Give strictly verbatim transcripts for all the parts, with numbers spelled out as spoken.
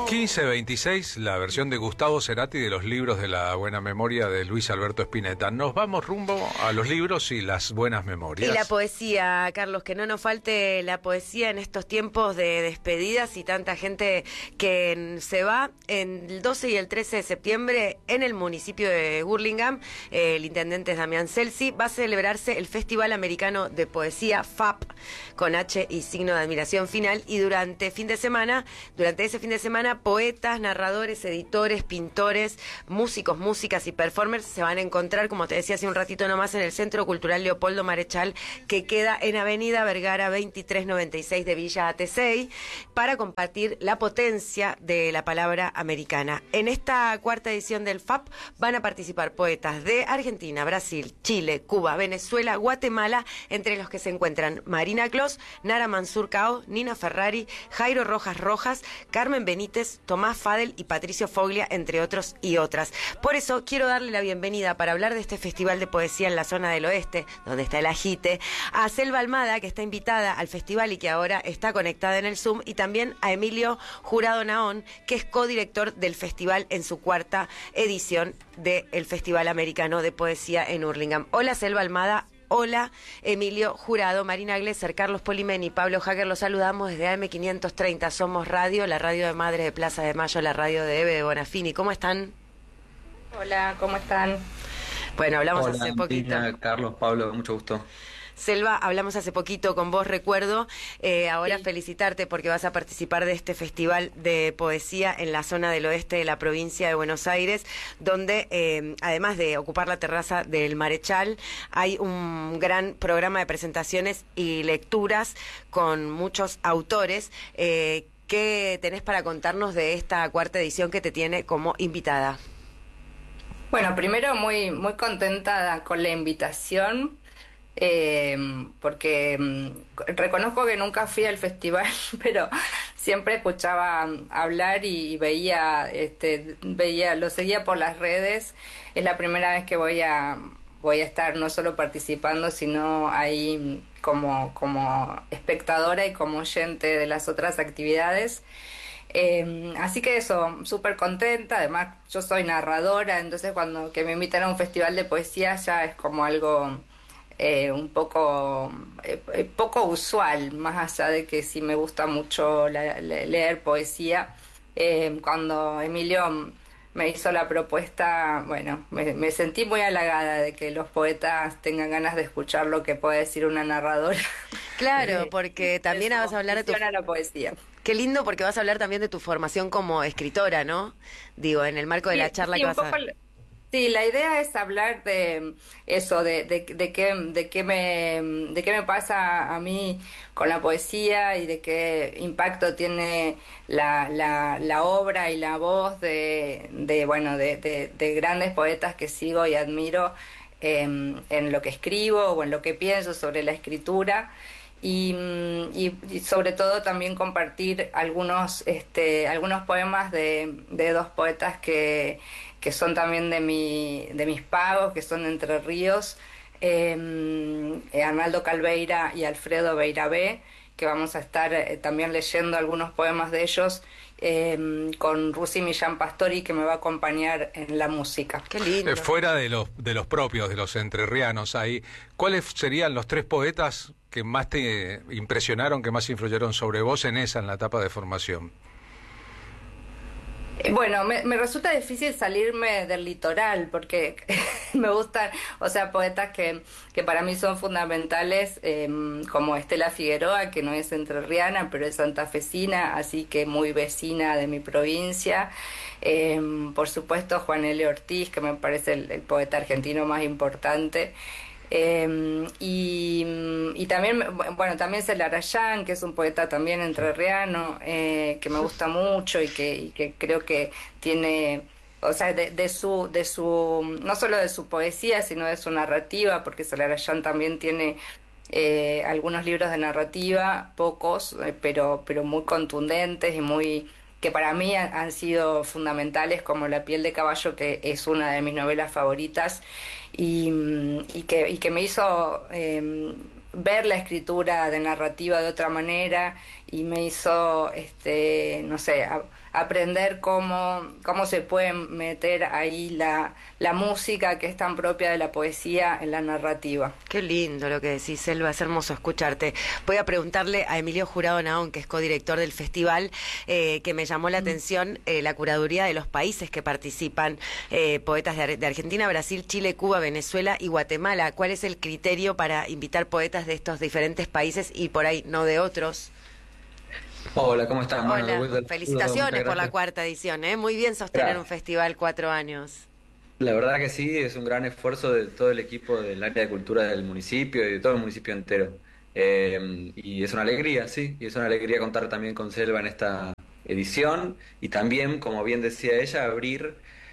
quince veintiséis, la versión de Gustavo Cerati de los libros de la buena memoria de Luis Alberto Spinetta. Nos vamos rumbo a los libros y las buenas memorias. Y la poesía, Carlos, que no nos falte la poesía en estos tiempos de despedidas y tanta gente que se va. En el doce y el trece de septiembre, en el municipio de Hurlingham, eh, el intendente es Damián Celsi, va a celebrarse el Festival Americano de Poesía, F A P, con H y signo de admiración final, y durante fin de semana, durante ese fin de semana, poetas, narradores, editores, pintores, músicos, músicas y performers se van a encontrar, como te decía hace un ratito nomás, en el Centro Cultural Leopoldo Marechal, que queda en Avenida Vergara veintitrés noventa y seis de Villa Atesey, para compartir la potencia de la palabra americana. En esta cuarta edición del F A P van a participar poetas de Argentina, Brasil, Chile, Cuba, Venezuela, Guatemala, entre los que se encuentran Marina Clos, Nara Mansur Cao, Nina Ferrari, Jairo Rojas Rojas, Carmen Benítez, Tomás Fadel y Patricio Foglia, entre otros y otras. Por eso quiero darle la bienvenida para hablar de este festival de poesía en la zona del oeste, donde está el Ajite, a Selva Almada, que está invitada al festival y que ahora está conectada en el Zoom, y también a Emilio Jurado Naón, que es codirector del festival en su cuarta edición del Festival Americano de Poesía en Hurlingham. Hola, Selva Almada. Hola, Emilio Jurado, Marina Glesser, Carlos Polimeni, Pablo Hacker, los saludamos desde A M quinientos treinta, Somos Radio, la radio de Madres de Plaza de Mayo, la radio de Eve de Bonafini. ¿Cómo están? Hola, ¿cómo están? Bueno, hablamos Hola, hace poquito. Marina, Carlos, Pablo, mucho gusto. Selva, hablamos hace poquito con vos, recuerdo. Eh, ahora Sí. felicitarte porque vas a participar de este festival de poesía en la zona del oeste de la provincia de Buenos Aires, donde eh, además de ocupar la terraza del Marechal, hay un gran programa de presentaciones y lecturas con muchos autores. Eh, ¿Qué tenés para contarnos de esta cuarta edición que te tiene como invitada? Bueno, primero muy, muy contenta con la invitación. Eh, porque mm, reconozco que nunca fui al festival, pero siempre escuchaba hablar y, y veía, este, veía, lo seguía por las redes. Es la primera vez que voy a, voy a estar no solo participando, sino ahí como, como espectadora y como oyente de las otras actividades. Eh, así que eso, súper contenta. Además, yo soy narradora, entonces cuando que me invitan a un festival de poesía ya es como algo Eh, un poco eh, poco usual, más allá de que sí me gusta mucho la, la, leer poesía. Eh, cuando Emilio me hizo la propuesta, bueno, me, me sentí muy halagada de que los poetas tengan ganas de escuchar lo que puede decir una narradora. Claro, porque también vas a hablar de tu... la poesía. Qué lindo, porque vas a hablar también de tu formación como escritora, ¿no? Digo, en el marco de Sí, la charla sí, que un vas a... poco... Sí, la idea es hablar de eso, de, de, de qué, de qué me, de qué me pasa a mí con la poesía y de qué impacto tiene la, la, la obra y la voz de, de bueno, de, de, de grandes poetas que sigo y admiro eh, en lo que escribo o en lo que pienso sobre la escritura. Y, y, y sobre todo también compartir algunos este algunos poemas de, de dos poetas que, que son también de mi de mis pagos, que son de Entre Ríos, eh, Arnaldo Calveira y Alfredo Beirabé, que vamos a estar eh, también leyendo algunos poemas de ellos, eh, con Rusi Millán Pastori, que me va a acompañar en la música. Qué lindo. Eh, fuera de los de los propios, de los entrerrianos, ahí, ¿cuáles serían los tres poetas que más te impresionaron, que más influyeron sobre vos en esa, en la etapa de formación? Bueno, me, me resulta difícil salirme del litoral porque me gustan, o sea, poetas que, que para mí son fundamentales, eh, como Estela Figueroa, que no es entrerriana, pero es santafesina, así que muy vecina de mi provincia. Eh, por supuesto, Juan L. Ortiz, que me parece el, el poeta argentino más importante. Eh, y, y también, bueno, también Celarayán, que es un poeta también entrerriano, eh, que me gusta mucho y que, y que creo que tiene, o sea, de, de su, de su, no solo de su poesía, sino de su narrativa, porque Celarayán también tiene eh, algunos libros de narrativa, pocos, eh, pero, pero muy contundentes y muy, que para mí han, han sido fundamentales, como La piel de caballo, que es una de mis novelas favoritas, y, y, que, y que me hizo eh, ver la escritura de narrativa de otra manera y me hizo, este, no sé, a- aprender cómo, cómo se puede meter ahí la, la música que es tan propia de la poesía en la narrativa. Qué lindo lo que decís, Selva, es hermoso escucharte. Voy a preguntarle a Emilio Jurado Naón, que es codirector del festival, eh, que me llamó la atención eh, la curaduría de los países que participan, eh, poetas de, Ar- de Argentina, Brasil, Chile, Cuba, Venezuela y Guatemala. ¿Cuál es el criterio para invitar poetas de estos diferentes países y por ahí no de otros? Hola, ¿cómo estás? Bueno, de Hola, vuelta al saludo, felicitaciones muchas por la gracias. cuarta edición, ¿eh? Muy bien sostener un Gracias. festival cuatro años. La verdad que sí, es un gran esfuerzo de todo el equipo del área de cultura del municipio y de todo el municipio entero. Eh, y es una alegría, sí, y es una alegría contar también con Selva en esta edición y también, como bien decía ella, abrir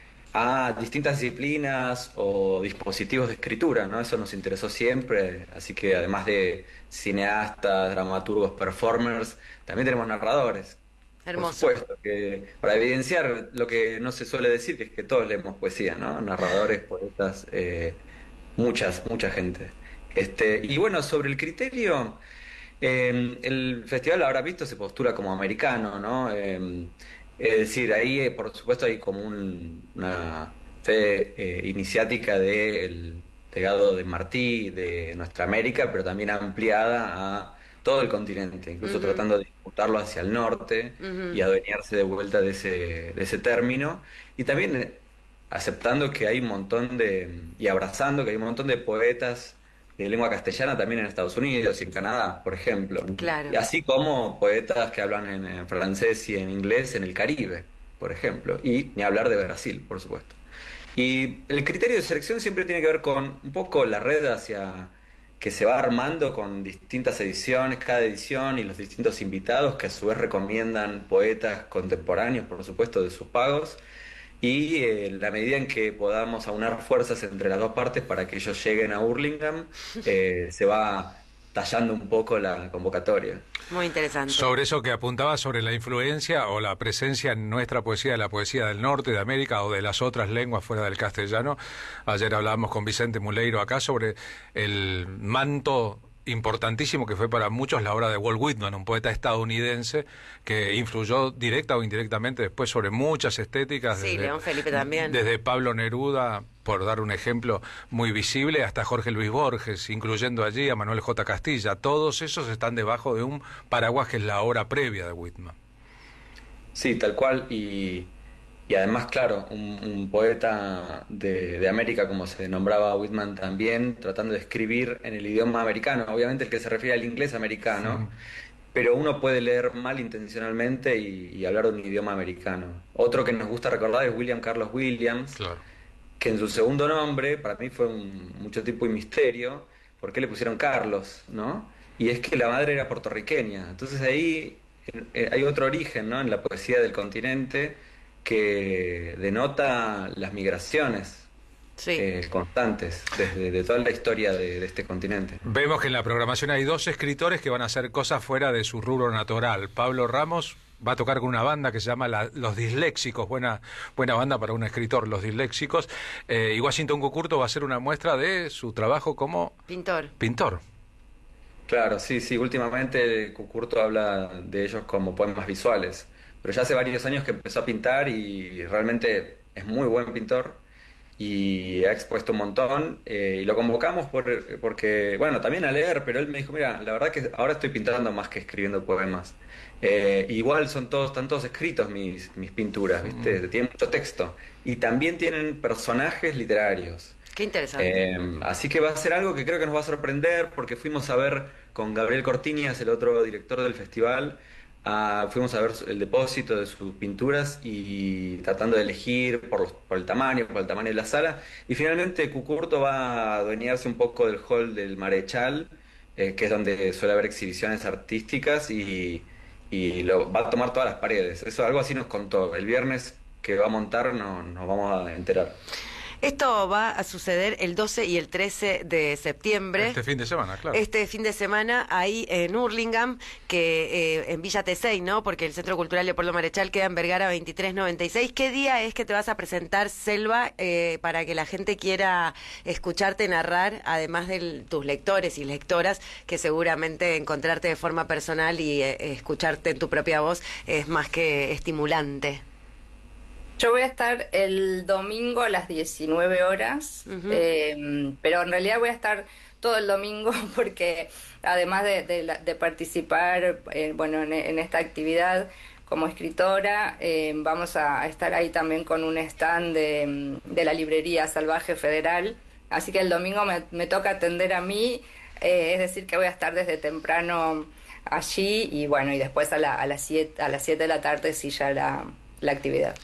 a distintas disciplinas o dispositivos de escritura, ¿no? Eso nos interesó siempre, así que además de cineastas, dramaturgos, performers, también tenemos narradores, por Hermoso. supuesto, que para evidenciar lo que no se suele decir, que es que todos leemos poesía, ¿no? Narradores, poetas, eh, muchas, mucha gente. Este, y bueno, sobre el criterio, eh, el festival, habrá visto, se postula como americano, ¿no? Eh, es decir, ahí, eh, por supuesto, hay como un- una fe eh, iniciática del legado de Martí, de nuestra América, pero también ampliada a todo el continente, incluso Ujú, tratando de disputarlo hacia el norte y ujú. adueñarse de vuelta de ese, de ese término. Y también eh, aceptando que hay un montón de, y abrazando que hay un montón de poetas de lengua castellana también en Estados Unidos y en Canadá, por ejemplo. Y Claro. así como poetas que hablan en, en francés y en inglés en el Caribe, por ejemplo. Y ni hablar de Brasil, por supuesto. Y el criterio de selección siempre tiene que ver con un poco la red hacia que se va armando con distintas ediciones, cada edición y los distintos invitados que a su vez recomiendan poetas contemporáneos, por supuesto, de sus pagos y eh, la medida en que podamos aunar fuerzas entre las dos partes para que ellos lleguen a Hurlingham, eh, se va tallando un poco la convocatoria. Muy interesante. Sobre eso que apuntaba sobre la influencia o la presencia en nuestra poesía de la poesía del norte de América o de las otras lenguas fuera del castellano. Ayer hablábamos con Vicente Muleiro acá sobre el manto importantísimo que fue para muchos la obra de Walt Whitman, un poeta estadounidense que influyó directa o indirectamente después sobre muchas estéticas, Sí, desde, León Felipe también. desde Pablo Neruda, por dar un ejemplo muy visible, hasta Jorge Luis Borges, incluyendo allí a Manuel J. Castilla. Todos esos están debajo de un paraguas que es la obra previa de Whitman. Sí, tal cual. Y, y además, claro, un, un poeta de, de América, como se nombraba Whitman también, tratando de escribir en el idioma americano. Obviamente el que se refiere al inglés americano, pero uno puede leer mal intencionalmente y, y hablar de un idioma americano. Otro que nos gusta recordar es William Carlos Williams, Claro. que en su segundo nombre, para mí fue un, mucho tiempo un misterio, por qué le pusieron Carlos, ¿no? Y es que la madre era puertorriqueña. Entonces ahí eh, eh, hay otro origen, ¿no? En la poesía del continente que denota las migraciones Sí. eh, constantes desde de toda la historia de, de este continente. Vemos que en la programación hay dos escritores que van a hacer cosas fuera de su rubro natural. Pablo Ramos va a tocar con una banda que se llama la- Los Disléxicos, buena, buena banda para un escritor, Los Disléxicos. Eh, y Washington Cucurto va a hacer una muestra de su trabajo como Pintor. pintor. Claro, sí, sí, últimamente Cucurto habla de ellos como poemas visuales, pero ya hace varios años que empezó a pintar y realmente es muy buen pintor y ha expuesto un montón eh, y lo convocamos por, porque, bueno, también a leer, pero él me dijo, mira, la verdad que ahora estoy pintando más que escribiendo poemas. Eh, igual son todos, están todos escritos mis, mis pinturas, ¿viste? Tienen mucho texto y también tienen personajes literarios. Qué interesante. Eh, así que va a ser algo que creo que nos va a sorprender porque fuimos a ver con Gabriel Cortiñas, el otro director del festival, ah, fuimos a ver el depósito de sus pinturas y tratando de elegir por, los- por el tamaño, por el tamaño de la sala. Y finalmente Cucurto va a adueñarse un poco del hall del Marechal, eh, que es donde suele haber exhibiciones artísticas y, y lo, va a tomar todas las paredes. Eso algo así nos contó. El viernes que va a montar no, nos vamos a enterar. Esto va a suceder el doce y el trece de septiembre. Este fin de semana, claro. Este fin de semana ahí en Hurlingham, que eh, en Villa Tesey, ¿no? Porque el Centro Cultural Leopoldo Marechal queda en Vergara veintitrés noventa y seis. ¿Qué día es que te vas a presentar, Selva, eh, para que la gente quiera escucharte narrar, además de tus lectores y lectoras, que seguramente encontrarte de forma personal y eh, escucharte en tu propia voz es más que estimulante? Yo voy a estar el domingo a las diecinueve horas, uh-huh. eh, pero en realidad voy a estar todo el domingo porque además de, de, de participar eh, bueno, en, en esta actividad como escritora, eh, vamos a estar ahí también con un stand de, de la librería Salvaje Federal, así que el domingo me, me toca atender a mí, eh, es decir que voy a estar desde temprano allí y bueno, y después a, la, a las siete a las siete de la tarde sí ya la... la actividad.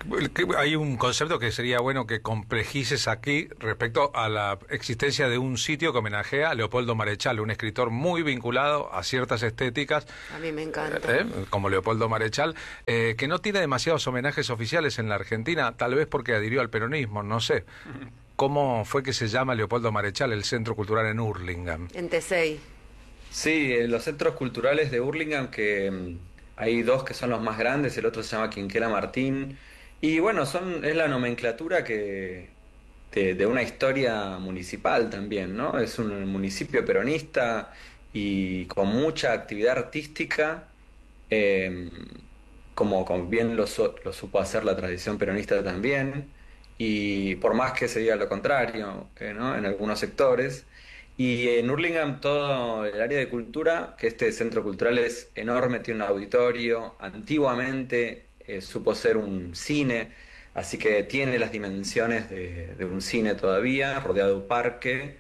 Hay un concepto que sería bueno que complejices aquí respecto a la existencia de un sitio que homenajea a Leopoldo Marechal, un escritor muy vinculado a ciertas estéticas. A mí me encanta. Eh, como Leopoldo Marechal, eh, que no tiene demasiados homenajes oficiales en la Argentina, tal vez porque adhirió al peronismo, no sé. ¿Cómo fue que se llama Leopoldo Marechal el Centro Cultural en Hurlingham? En Tesey. Sí, eh, los centros culturales de Hurlingham que... Hay dos que son los más grandes, el otro se llama Quinquela Martín. Y bueno, son, es la nomenclatura que de, de una historia municipal también, ¿no? Es un municipio peronista y con mucha actividad artística, eh, como, como bien lo, lo supo hacer la tradición peronista también. Y por más que se diga lo contrario, eh, ¿no? En algunos sectores. Y en Hurlingham todo el área de cultura, que este centro cultural es enorme, tiene un auditorio, antiguamente eh, supo ser un cine, así que tiene las dimensiones de, de un cine todavía, rodeado de un parque,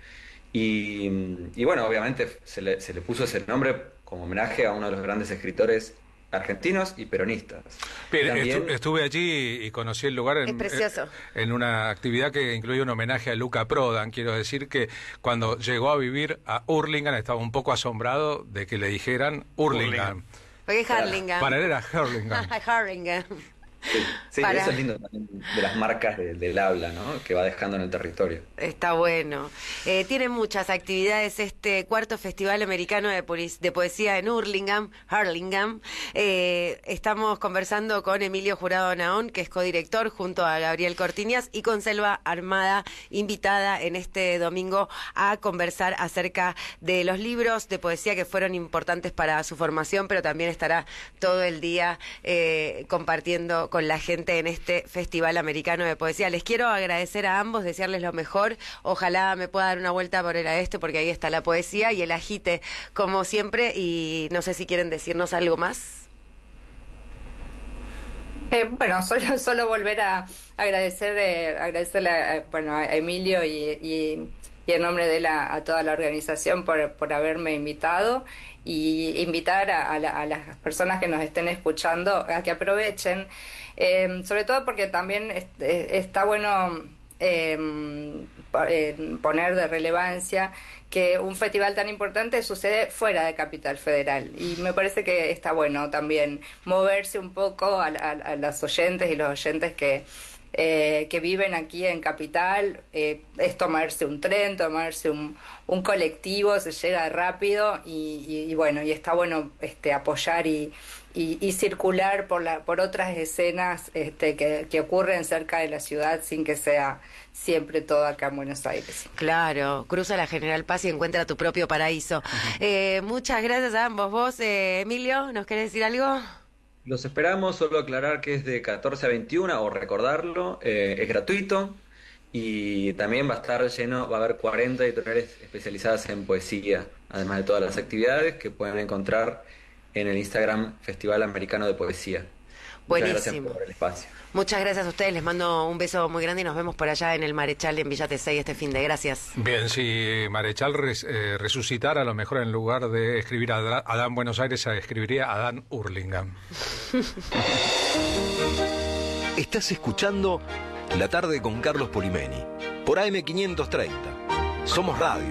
y, y bueno, obviamente se le, se le puso ese nombre como homenaje a uno de los grandes escritores argentinos y peronistas. Bien, También... estu estuve allí y conocí el lugar en, es precioso. En, en una actividad que incluye un homenaje a Luca Prodan. Quiero decir que cuando llegó a vivir a Hurlingham estaba un poco asombrado de que le dijeran Hurlingham. Porque es Hurlingham. Para él era Hurlingham. Hurlingham. Sí, sí Para... eso es lindo también de las marcas de, del habla, ¿no? Que va dejando en el territorio. Está bueno. Eh, tiene muchas actividades este cuarto Festival Americano de, de Poesía en Hurlingham, Hurlingham. Eh, estamos conversando con Emilio Jurado Naón, que es codirector, junto a Gabriel Cortiñas, y con Selva Armada, invitada en este domingo a conversar acerca de los libros de poesía que fueron importantes para su formación, pero también estará todo el día eh, compartiendo con la gente en este Festival Americano de Poesía. Les quiero agradecer a ambos, desearles lo mejor. Ojalá me pueda dar una vuelta por el este, porque ahí está la poesía y el agite, como siempre, y no sé si quieren decirnos algo más. Eh, bueno, solo, solo volver a agradecer, eh, agradecerle a, bueno, a Emilio y, y, y en nombre de la, a toda la organización por, por haberme invitado, y invitar a, a, la, a las personas que nos estén escuchando a que aprovechen, eh, sobre todo porque también es, es, está bueno eh, poner de relevancia que un festival tan importante sucede fuera de Capital Federal, y me parece que está bueno también moverse un poco a, a, a los oyentes y los oyentes que Eh, que viven aquí en Capital. Eh, es tomarse un tren, tomarse un, un colectivo, se llega rápido y, y, y bueno, y está bueno este, apoyar y, y, y circular por, la, por otras escenas este, que, que ocurren cerca de la ciudad, sin que sea siempre todo acá en Buenos Aires. Claro, cruza la General Paz y encuentra tu propio paraíso. Uh-huh. eh, muchas gracias a ambos. Vos, eh, Emilio, ¿nos querés decir algo? Los esperamos, solo aclarar que es de catorce a veintiuna, o recordarlo, eh, es gratuito, y también va a estar lleno, va a haber cuarenta editoriales especializadas en poesía, además de todas las actividades que pueden encontrar en el Instagram Festival Americano de Poesía. Buenísimo. Muchas gracias por el espacio. Muchas gracias a ustedes, les mando un beso muy grande y nos vemos por allá en el Marechal en Villa Tesey este fin de. Gracias. Bien, si Marechal res, eh, resucitara, a lo mejor en lugar de escribir a Adán Buenos Aires, escribiría Adán Hurlingham. Estás escuchando La Tarde con Carlos Polimeni por A M quinientos treinta. Somos radio.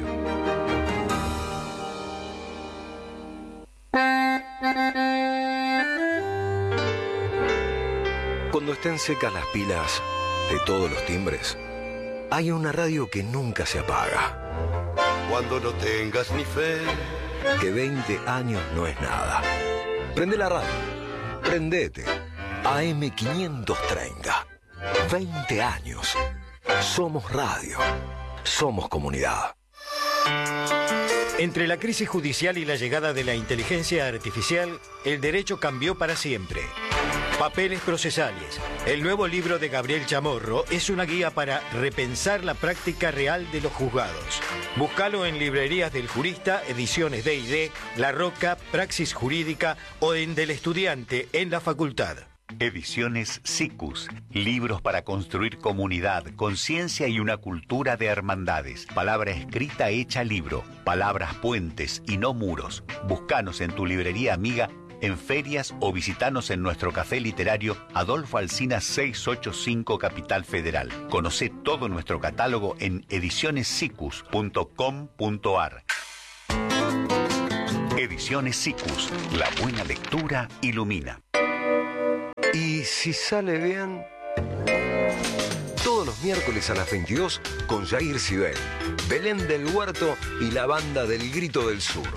Cuando estén secas las pilas de todos los timbres, hay una radio que nunca se apaga. Cuando no tengas ni fe, que veinte años no es nada. Prende la radio. Prendete. A M quinientos treinta. veinte años. Somos radio. Somos comunidad. Entre la crisis judicial y la llegada de la inteligencia artificial, el derecho cambió para siempre. Papeles procesales. El nuevo libro de Gabriel Chamorro es una guía para repensar la práctica real de los juzgados. Búscalo en librerías del Jurista, Ediciones D y D, La Roca, Praxis Jurídica o en Del Estudiante en la Facultad. Ediciones SICUS, libros para construir comunidad, conciencia y una cultura de hermandades. Palabra escrita hecha libro, palabras puentes y no muros. Búscanos en tu librería amiga, en ferias o visitanos en nuestro café literario Adolfo Alsina seiscientos ochenta y cinco, Capital Federal. Conoce todo nuestro catálogo en ediciones sicus punto com punto ar. Ediciones SICUS, la buena lectura ilumina. Y si sale bien, todos los miércoles a las veintidós con Jair Sibel, Belén del Huerto y la banda del Grito del Sur.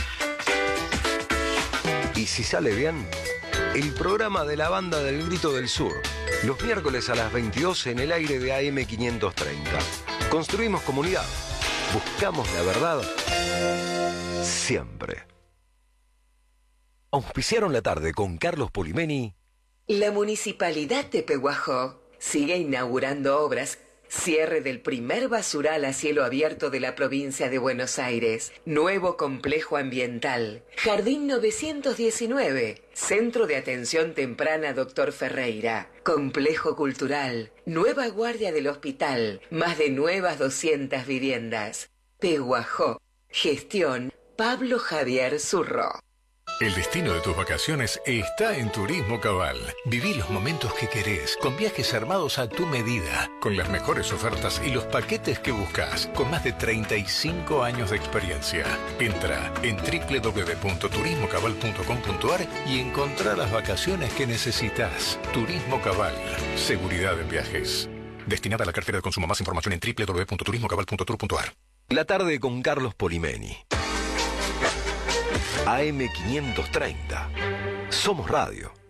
Y si sale bien, el programa de la banda del Grito del Sur, los miércoles a las veintidós en el aire de A M quinientos treinta. Construimos comunidad, buscamos la verdad siempre. Auspiciaron la tarde con Carlos Polimeni. La Municipalidad de Pehuajó sigue inaugurando obras. Cierre del primer basural a cielo abierto de la provincia de Buenos Aires. Nuevo complejo ambiental. Jardín novecientos diecinueve. Centro de Atención Temprana Doctor Ferreira. Complejo cultural. Nueva guardia del hospital. Más de nuevas doscientas viviendas. Pehuajó. Gestión Pablo Javier Zurro. El destino de tus vacaciones está en Turismo Cabal. Viví los momentos que querés, con viajes armados a tu medida, con las mejores ofertas y los paquetes que buscas, con más de treinta y cinco años de experiencia. Entra en doble u doble u doble u punto turismo cabal punto com punto ar y encontrá las vacaciones que necesitas. Turismo Cabal, seguridad en viajes. Destinada a la cartera de consumo. Más información en doble u doble u doble u punto turismo cabal punto tour punto ar. La tarde con Carlos Polimeni. A M quinientos treinta. Somos radio.